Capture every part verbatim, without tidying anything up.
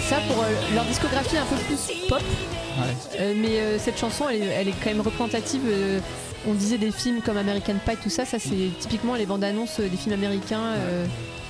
Ça pour euh, leur discographie un peu plus pop. Ouais. Euh, mais euh, cette chanson, elle est, elle est quand même représentative. Euh, on disait des films comme American Pie, tout ça. Ça, c'est typiquement les bandes annonces des films américains. Euh,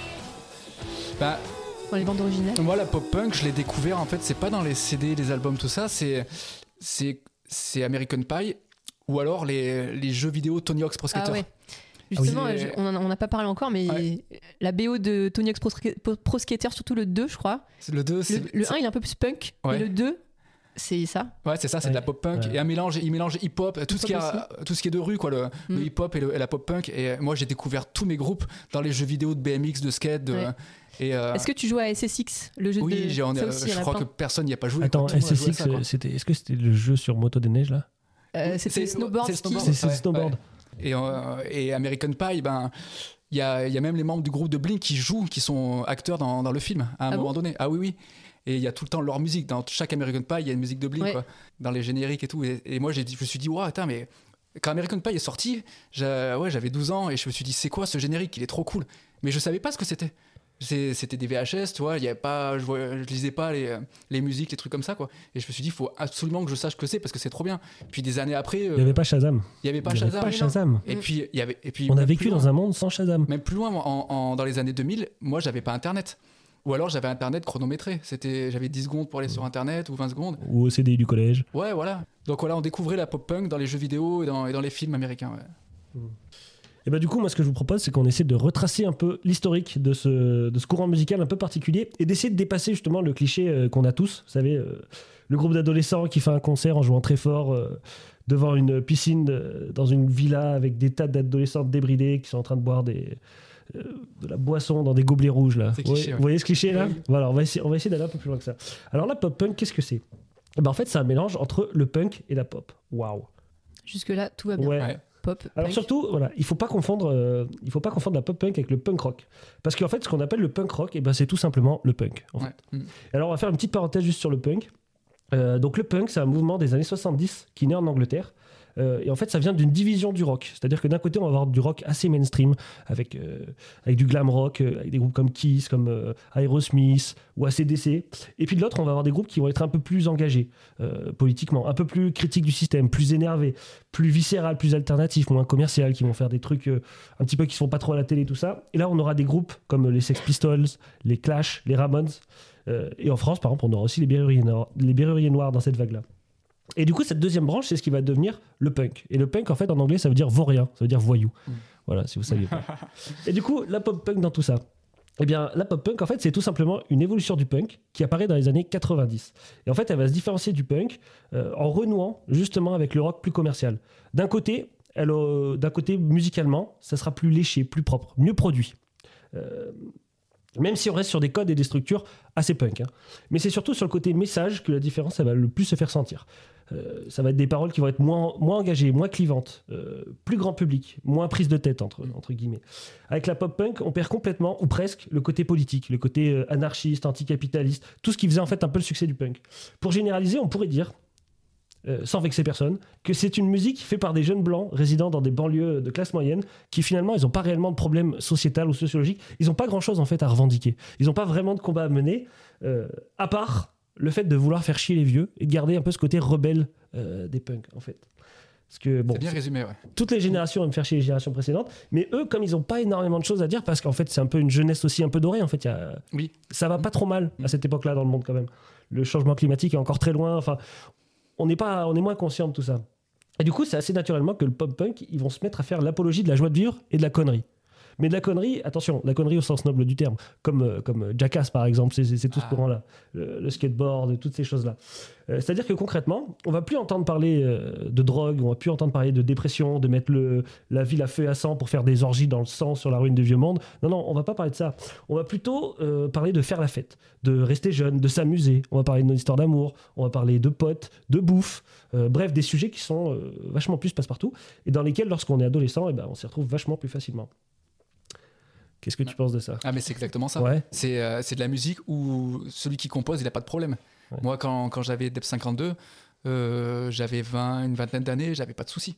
Bah, dans les bandes originales. moi, la pop punk, je l'ai découvert. En fait, c'est pas dans les C D, les albums, tout ça. C'est c'est c'est American Pie ou alors les les jeux vidéo Tony Hawk's Pro Skater. Ah ouais. Justement, Ah oui. je- on n'en a pas parlé encore, mais Ouais. la B O de Tony Hawk's Pro, Pro- Pro Skater, surtout le deux, je crois. Le deux, c'est Le, le un, il est un peu plus punk. Ouais. Et le deux, c'est ça. Ouais, c'est ça, c'est Ouais. de la pop punk Ouais. et un mélange, il mélange hip-hop, tout ce qui Hip-hop est tout ce qui est de rue quoi, le, le Mm. hip-hop et, le- et la pop punk. Et moi, j'ai découvert tous mes groupes dans les jeux vidéo de B M X, de skate, de, Ouais. et euh, Est-ce que tu joues à S S X, le jeu oui, de j'ai, on- ça euh, aussi, il y je en a crois plein. que personne n'y a pas joué. Attends, quoi. Tout le monde a joué à S S X, ça, quoi. c'était, est-ce que c'était le jeu sur moto des neiges là? Euh, C'était C'est- Snowboard. c'est le ski. snowboard. C'est, c'est Ouais, snowboard. ouais. Et, euh, et American Pie, ben, il y a, il y a même les membres du groupe de Blink qui jouent, qui sont acteurs dans, dans le film à un Ah moment bon donné. Ah oui, oui. Et il y a tout le temps leur musique. Dans chaque American Pie, il y a une musique de Blink, Ouais. quoi, dans les génériques et tout. Et, et moi, j'ai dit, je me suis dit, waouh, attends, mais quand American Pie est sorti, j'ai- ouais, j'avais douze ans et je me suis dit, c'est quoi ce générique? Il est trop cool. Mais je savais pas ce que c'était. C'est- C'était des V H S, tu vois, il y avait pas, je, voyais- je lisais pas les, les musiques, les trucs comme ça, quoi. Et je me suis dit, il faut absolument que je sache ce que c'est parce que c'est trop bien. Puis des années après, euh, Il n'y avait pas Shazam. il y avait pas Il y avait Shazam. pas mais non. Shazam. Et puis, il y avait, et puis On a même vécu plus dans loin- un monde sans Shazam. Même plus loin, moi, en, en- dans les années deux mille, moi, j'avais pas Internet. Ou alors, j'avais Internet chronométré. C'était, j'avais dix secondes pour aller sur Internet ou vingt secondes. Ou au C D I du collège. Ouais, voilà. Donc voilà, on découvrait la pop punk dans les jeux vidéo et dans, et dans les films américains. Ouais. Et bah du coup, moi, ce que je vous propose, c'est qu'on essaie de retracer un peu l'historique de ce, de ce courant musical un peu particulier et d'essayer de dépasser justement le cliché euh, qu'on a tous. Vous savez, euh, le groupe d'adolescents qui fait un concert en jouant très fort euh, devant une piscine euh, dans une villa avec des tas d'adolescents débridés qui sont en train de boire des, euh, de la boisson dans des gobelets rouges. Là. C'est Vous voyez- cliché, ouais. Vous voyez ce cliché là? Oui. Voilà, on va essayer, on va essayer d'aller un peu plus loin que ça. Alors la pop punk, qu'est-ce que c'est? Eh ben, en fait, c'est un mélange entre le punk et la pop. Waouh. Jusque-là, tout va bien. Ouais. Ouais. Pop, Alors punk. surtout, voilà, il faut pas confondre, euh, il faut pas confondre la pop punk avec le punk rock, parce qu'en fait, ce qu'on appelle le punk rock, eh ben, c'est tout simplement le punk. En Ouais. fait. Mm. Et alors, on va faire une petite parenthèse juste sur le punk. Euh, donc, le punk, c'est un mouvement des années soixante-dix qui naît en Angleterre. Euh, et en fait, ça vient d'une division du rock. C'est-à-dire que d'un côté, on va avoir du rock assez mainstream, avec, euh, avec du glam rock, euh, avec des groupes comme Kiss, comme euh, Aerosmith ou A C D C. Et puis de l'autre, on va avoir des groupes qui vont être un peu plus engagés euh, politiquement, un peu plus critiques du système, plus énervés, plus viscéral, plus alternatifs, moins commercial, qui vont faire des trucs euh, un petit peu qui ne se font pas trop à la télé, tout ça. Et là, on aura des groupes comme les Sex Pistols, les Clash, les Ramones. Euh, et en France, par exemple, on aura aussi les Berruriers Noirs, les Berruriers Noirs dans cette vague-là. Et du coup, cette deuxième branche, c'est ce qui va devenir le punk. Et le punk, en fait, en anglais, ça veut dire vaurien, ça veut dire voyou. Mm. Voilà, si vous saviez pas. Et du coup, la pop punk dans tout ça. Eh bien, la pop punk, en fait, c'est tout simplement une évolution du punk qui apparaît dans les années quatre-vingt-dix. Et en fait, elle va se différencier du punk euh, en renouant justement avec le rock plus commercial. D'un côté, elle, euh, d'un côté, musicalement, ça sera plus léché, plus propre, mieux produit. Euh, même si on reste sur des codes et des structures assez punk. Hein. Mais c'est surtout sur le côté message que la différence, elle va le plus se faire sentir. Euh, ça va être des paroles qui vont être moins, moins engagées, moins clivantes, euh, plus grand public, moins prise de tête, entre, entre guillemets. Avec la pop-punk, on perd complètement, ou presque, le côté politique, le côté euh, anarchiste, anticapitaliste, tout ce qui faisait en fait un peu le succès du punk. Pour généraliser, on pourrait dire, euh, sans vexer personne, que c'est une musique faite par des jeunes blancs résidant dans des banlieues de classe moyenne qui finalement, ils n'ont pas réellement de problème sociétal ou sociologique, ils n'ont pas grand-chose en fait à revendiquer. Ils n'ont pas vraiment de combat à mener, euh, à part le fait de vouloir faire chier les vieux et de garder un peu ce côté rebelle euh, des punks, en fait. Parce que, bon, C'est bien résumé, ouais. toutes les générations aiment faire chier les générations précédentes, mais eux, comme ils n'ont pas énormément de choses à dire, parce qu'en fait, c'est un peu une jeunesse aussi un peu dorée, en fait, il y a... Oui. ça va pas trop mal à cette époque-là dans le monde, quand même. Le changement climatique est encore très loin, enfin, on est, pas, on est moins conscient de tout ça. Et du coup, c'est assez naturellement que le pop-punk, ils vont se mettre à faire l'apologie de la joie de vivre et de la connerie. Mais de la connerie, attention, la connerie au sens noble du terme, comme, euh, comme Jackass par exemple, c'est, c'est, c'est tout ce Ah. courant-là, le, le skateboard, toutes ces choses-là. Euh, c'est-à-dire que concrètement, on va plus entendre parler euh, de drogue, on va plus entendre parler de dépression, de mettre le, la ville à feu et à sang pour faire des orgies dans le sang sur la ruine du vieux monde. Non, non, on va pas parler de ça. On va plutôt euh, parler de faire la fête, de rester jeune, de s'amuser. On va parler de nos histoires d'amour, on va parler de potes, de bouffe, euh, bref, des sujets qui sont euh, vachement plus passe-partout et dans lesquels, lorsqu'on est adolescent, eh ben, on s'y retrouve vachement plus facilement. Qu'est-ce que tu penses de ça? Ah, mais c'est exactement ça. Ouais. C'est, euh, c'est de la musique où celui qui compose, il n'a pas de problème. Ouais. Moi, quand, quand j'avais Dep cinquante-deux, euh, j'avais vingt, une vingtaine d'années, j'avais pas de soucis.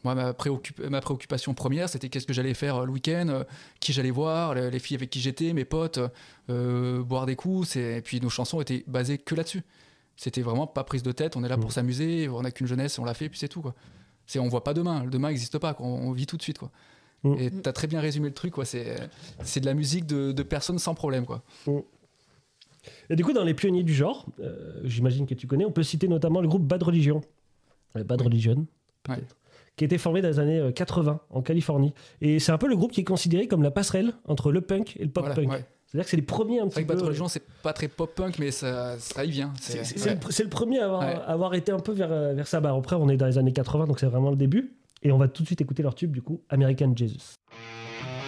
Moi, ma, préoccup- ma préoccupation première, c'était qu'est-ce que j'allais faire le week-end, euh, qui j'allais voir, les, les filles avec qui j'étais, mes potes, euh, boire des coups. C'est... Et puis nos chansons étaient basées que là-dessus. C'était vraiment pas prise de tête. On est là pour Mmh. s'amuser. On n'a qu'une jeunesse, on l'a fait, puis c'est tout, quoi. C'est, on voit pas demain. Le demain n'existe pas, quoi. On, on vit tout de suite, quoi. Mmh. Et t'as très bien résumé le truc, quoi. C'est, c'est de la musique de, de personnes sans problème, quoi. Mmh. Et du coup, dans les pionniers du genre, euh, j'imagine que tu connais, on peut citer notamment le groupe Bad Religion. Euh, Bad Oui. Religion, peut-être. Ouais. Qui a été formé dans les années quatre-vingts en Californie. Et c'est un peu le groupe qui est considéré comme la passerelle entre le punk et le pop Voilà, punk. ouais. C'est-à-dire que c'est les premiers un C'est petit vrai que peu. Bad Religion, c'est pas très pop-punk, mais ça, ça y vient. C'est, C'est, c'est- ouais. c'est le, c'est le premier à avoir, Ouais. avoir été un peu vers, euh, vers ça. Bah, après, on est dans les années quatre-vingts, donc c'est vraiment le début. Et on va tout de suite écouter leur tube, du coup, American Jesus.